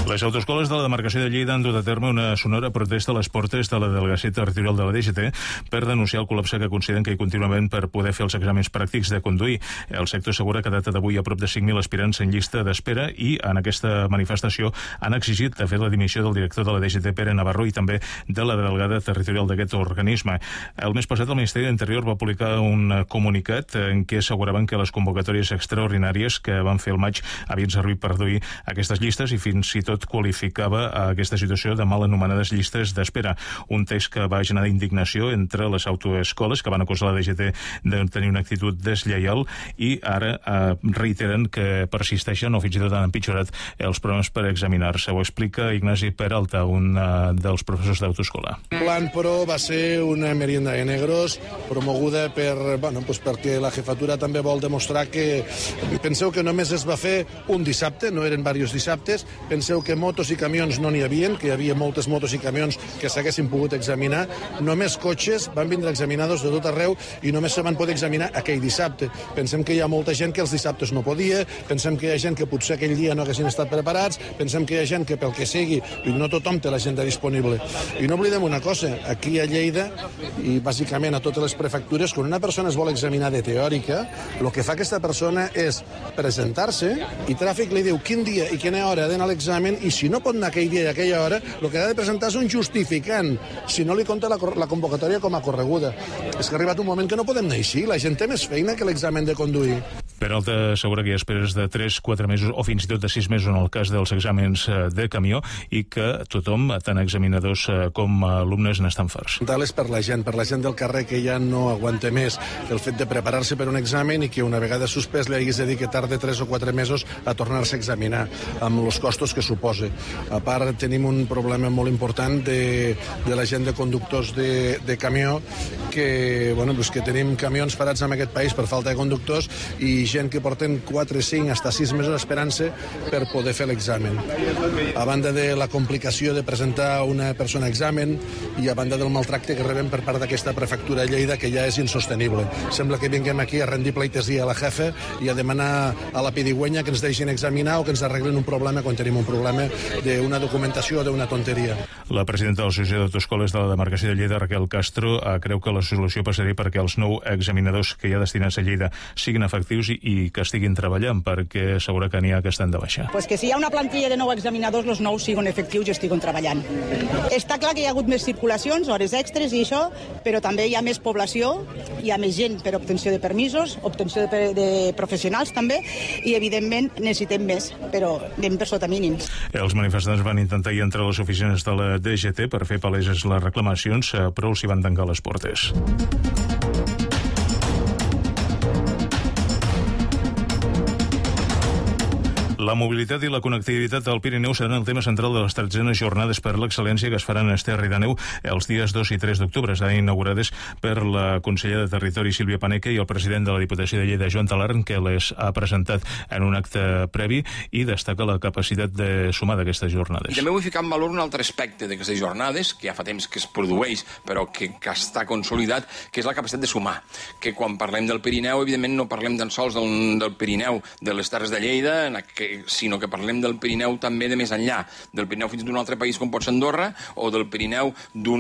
Les autoescoles de la demarcació de Lleida han dut a terme una sonora protesta a les portes de la delegació territorial de la DGT per denunciar el col·lapse que consideren que hi contínuament per poder fer els exàmens pràctics de conduir. El sector assegura que a data d'avui hi ha prop de 5.000 aspirants en llista d'espera i en aquesta manifestació han exigit de fer la dimissió del director de la DGT, Pere Navarro, i també de la delegada territorial d'aquest organisme. El mes passat el Ministeri d'Interior va publicar un comunicat en què asseguraven que les convocatòries extraordinàries que van fer el maig havien servit per reduir aquestes llistes i fins i tot qualificava aquesta situació de mal anomenades llistes d'espera. Un text que va generar indignació entre les autoescoles que van acusar la DGT de tenir una actitud deslleial i ara reiteren que persisteixen o fins i tot han empitjorat els problemes per examinar-se. Ho explica Ignasi Peralta, un dels professors d'autoescola. Plan Pro va ser una merienda de negros promoguda perquè la jefatura també vol demostrar que... Penseu que només es va fer un dissabte, no eren diversos dissabtes. Penseu que motos i camions no n'hi havien, que hi havia moltes motos i camions que s'haguessin pogut examinar. Només cotxes van vindre examinadors de tot arreu i només se van poder examinar aquell dissabte. Pensem que hi ha molta gent que els dissabtes no podia, pensem que hi ha gent que potser aquell dia no haguessin estat preparats, pensem que hi ha gent que pel que sigui, i no tothom té l'agenda disponible. I no oblidem una cosa, aquí a Lleida i bàsicament a totes les prefectures, quan una persona es vol examinar de teòrica, el que fa aquesta persona és presentar-se i Tràfic li diu quin dia i quina hora ha d'anar a l'examen i si no pot anar aquell dia i aquella hora, el que ha de presentar és un justificant, si no li compta la convocatòria com a correguda. És que ha arribat un moment que no podem anar així, la gent té més feina que l'examen de conduir. Peralta assegura que hi ha esperes de 3, 4 mesos o fins i tot de 6 mesos en el cas dels exàmens de camió i que tothom, tant examinadors com alumnes, n'estan farts. És per la gent del carrer que ja no aguanta més el fet de preparar-se per un examen i que una vegada suspès li hagués de dir que tarda 3 o 4 mesos a tornar-se a examinar amb els costos que suposa. A part, tenim un problema molt important de la gent de conductors de camió que tenim camions parats en aquest país per falta de conductors i gent que porten 4, 5, hasta 6 mesos esperant-se per poder fer l'examen. A banda de la complicació de presentar una persona a examen i a banda del maltracte que rebem per part d'aquesta prefectura de Lleida, que ja és insostenible. Sembla que vinguem aquí a rendir pleitesia a la jefa i a demanar a la pedigüenya que ens deixin examinar o que ens arreglen un problema quan tenim un problema d'una documentació o d'una tonteria. La presidenta de l'Associació d'Autoescoles de la demarcació de Lleida, Raquel Castro, creu que la solució passaria perquè els 9 examinadors que hi ha destinats a Lleida siguin efectius i que estiguin treballant, perquè assegura que n'hi ha que estan de baixa. Pues que si hi ha una plantilla de 9 examinadors, els 9 siguin efectius i estiguin treballant. Està clar que hi ha hagut més circulacions, hores extres i això, però també hi ha més població, hi ha més gent per obtenció de permisos, obtenció de professionals també, i evidentment necessitem més, però anem per sota mínims. Els manifestants van intentar ir entre les oficines de la DGT per fer paleses les reclamacions, però els hi van tancar les portes. La mobilitat i la connectivitat al Pirineu seran el tema central de les 13enes jornades per l'excel·lència que es faran a Esterri d'Àneu els dies 2 i 3 d'octubre. Estan inaugurades per la consellera de Territori, Sílvia Paneque, i el president de la Diputació de Lleida, Joan Talarn, que les ha presentat en un acte previ i destaca la capacitat de sumar d'aquestes jornades. I també vull ficar en valor un altre aspecte d'aquestes jornades, que ja fa temps que es produeix, però que està consolidat, que és la capacitat de sumar. Que quan parlem del Pirineu, evidentment no parlem tan sols del Pirineu de les Terres de Lleida, sinó que parlem del Pirineu també de més enllà, del Pirineu fins i tot d'un altre país com pot ser Andorra, o del Pirineu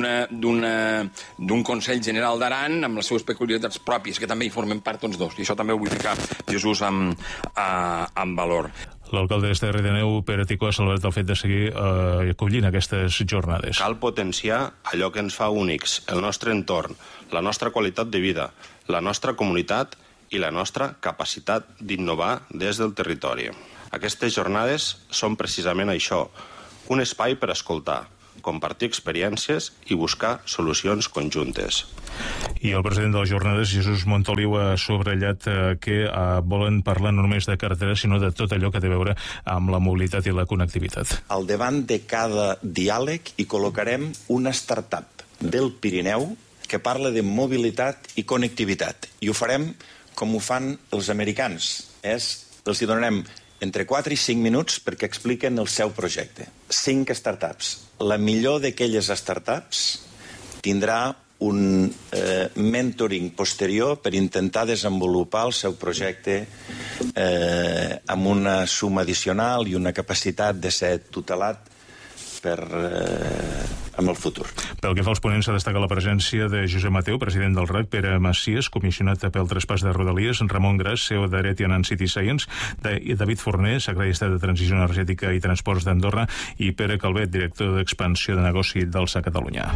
d'un Consell General d'Aran amb les seves peculiaritats pròpies, que també hi formen part tots dos, i això també ho vull ficar, Jesús, amb valor. L'alcalde d'Esterri d'Àneu, Pere Ticó, ha celebrat el fet de seguir acollint aquestes jornades. Cal potenciar allò que ens fa únics, el nostre entorn, la nostra qualitat de vida, la nostra comunitat i la nostra capacitat d'innovar des del territori. Aquestes jornades són precisament això, un espai per escoltar, compartir experiències i buscar solucions conjuntes. I el president de les jornades, Jesús Montoliu, ha subratllat que volen parlar no només de carreteres, sinó de tot allò que té a veure amb la mobilitat i la connectivitat. Al davant de cada diàleg hi col·locarem una startup del Pirineu que parla de mobilitat i connectivitat. I ho farem com ho fan els americans. Els hi donarem entre 4 i 5 minuts perquè expliquen el seu projecte. 5 startups. La millor d'aquelles startups tindrà un mentoring posterior per intentar desenvolupar el seu projecte amb una suma addicional i una capacitat de ser tutelat amb el futur. Pel que fa als ponents, s'ha destacat la presència de Josep Mateu, president del RAC, Pere Macias, comissionat pel traspàs de Rodalies, Ramon Gras, CEO d'Aretian City Science, David Forner, secretari d'Estat de Transició Energètica i Transports d'Andorra, i Pere Calvet, director d'Expansió de Negoci d'Alsa Catalunya.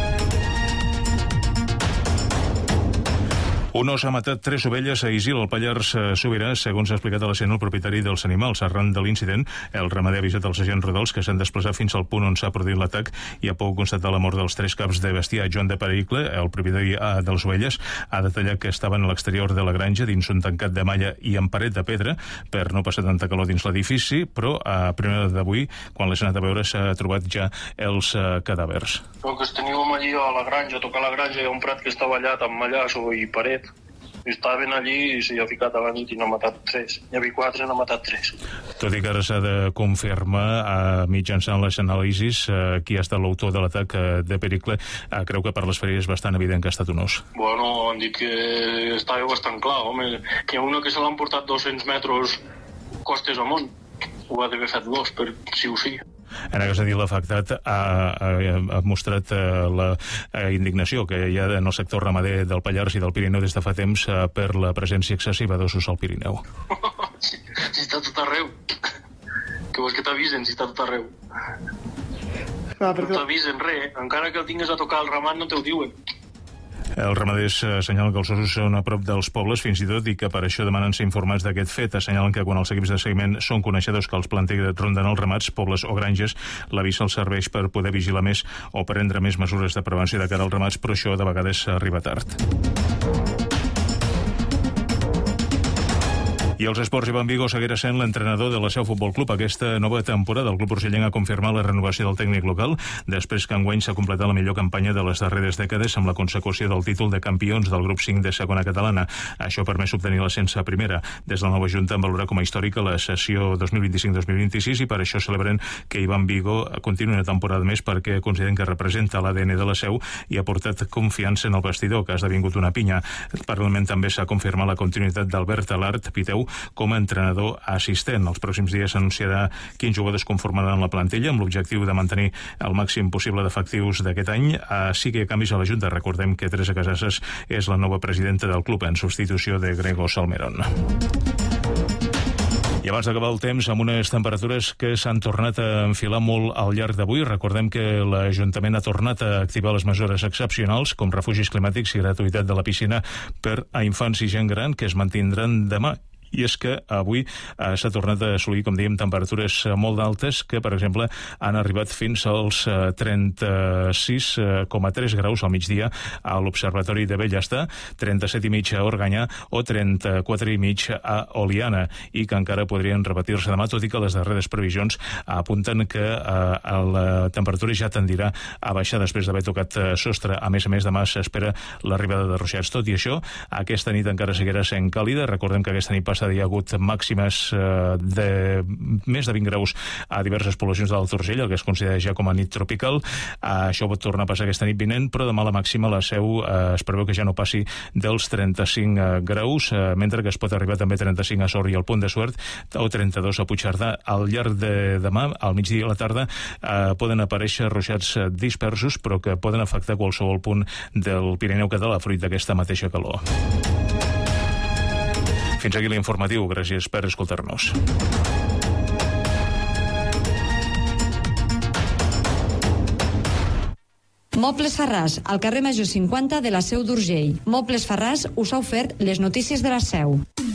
Un os ha matat 3 ovelles a Isil, al Pallars Sobirà, segons ha explicat a la el propietari dels animals. Arran de l'incident, el ramader ha avisat els agents rurals que s'han desplaçat fins al punt on s'ha produït l'atac i ha pogut constatar la mort dels 3 caps de bestiar. Joan de Pericle, el propietari de les ovelles, ha detallat que estaven a l'exterior de la granja dins un tancat de malla i amb paret de pedra per no passar tanta calor dins l'edifici, però a primera d'avui, quan l'he anat a veure, s'ha trobat ja els cadàvers. El que teníem allí a la granja, a tocar la granja, hi ha un prat que està ballat amb mallasso i paret. Estaven allí i s'hi ha ficat a la nit i n'ha matat 3. N'hi havia 4 i n'ha matat 3. Tot i que ara s'ha de confirmar mitjançant les anàlisis qui ha estat l'autor de l'atac de Pericle, creu que per les ferides és bastant evident que ha estat un os. Bueno, han dit que estava bastant clar, home. Hi ha una que se l'han portat 200 metres costes amunt. Ho ha d'haver fet l'os, per sí o sí. En aquest sentit, l'afectat ha mostrat la indignació que hi ha en el sector ramader del Pallars i del Pirineu des de fa temps per la presència excessiva d'ossos al Pirineu. Si està tot arreu. Que vols que t'avisen si està tot arreu? No t'avisen res. Encara que el tingues a tocar el ramat no te ho diuen. Els ramaders assenyalen que els ossos són a prop dels pobles, fins i tot, i que per això demanen ser informats d'aquest fet. Assenyalen que quan els equips de seguiment són coneixedors que els planters ronden els ramats, pobles o granges, l'avís els serveix per poder vigilar més o prendre més mesures de prevenció de cara als ramats, però això de vegades arriba tard. I els esports, Ivan Vigo seguirà sent l'entrenador de la Seu Futbol Club. Aquesta nova temporada el club urgellenc ha confirmat la renovació del tècnic local després que enguany s'ha completat la millor campanya de les darreres dècades amb la consecució del títol de campions del grup 5 de segona catalana. Això ha permès obtenir l'ascens a primera. Des de la nova Junta han valorat com a històrica la sessió 2025-2026 i per això celebren que Ivan Vigo continuï una temporada més perquè consideren que representa l'ADN de la Seu i ha portat confiança en el vestidor, que ha esdevingut una pinya. Paral·lelament també s'ha confirmat la continuïtat d'Albert Alart Piteu com a entrenador assistent. Els pròxims dies s'anunciarà quins jugadors conformaran la plantilla amb l'objectiu de mantenir el màxim possible d'efectius d'aquest any. Sí que hi ha canvis a la Junta. Recordem que Teresa Casasses és la nova presidenta del club en substitució de Grego Salmerón. I abans d'acabar el temps, amb unes temperatures que s'han tornat a enfilar molt al llarg d'avui. Recordem que l'Ajuntament ha tornat a activar les mesures excepcionals, com refugis climàtics i gratuïtat de la piscina per a infants i gent gran, que es mantindran demà. I és que avui s'ha tornat a assolir, com dèiem, temperatures molt altes que, per exemple, han arribat fins als 36,3 graus al migdia a l'Observatori de Bellestar, 37,5 a Organyà o 34,5 a Oliana, i que encara podrien repetir-se demà, tot i que les darreres previsions apunten que la temperatura ja tendirà a baixar després d'haver tocat sostre. A més, demà s'espera l'arribada de ruixats. Tot i això, aquesta nit encara seguirà sent càlida. Recordem que aquesta nit hi ha hagut màximes de més de 20 graus a diverses poblacions de l'Alt Urgell, el que es considera ja com a nit tropical. Això pot tornar a passar aquesta nit vinent, però demà la màxima a la Seu es preveu que ja no passi dels 35 graus, mentre que es pot arribar també a 35 a Sort i al Pont de Suert, o 32 a Puigcerdà. Al llarg de demà, al migdia i a la tarda, poden aparèixer ruixats dispersos, però que poden afectar qualsevol punt del Pirineu català, fruit d'aquesta mateixa calor. Fins aquí l'informatiu. Gràcies per escoltar-nos. Mobles Farràs, al carrer Major 50 de la Seu d'Urgell. Mobles Farràs us ha ofert les notícies de la Seu.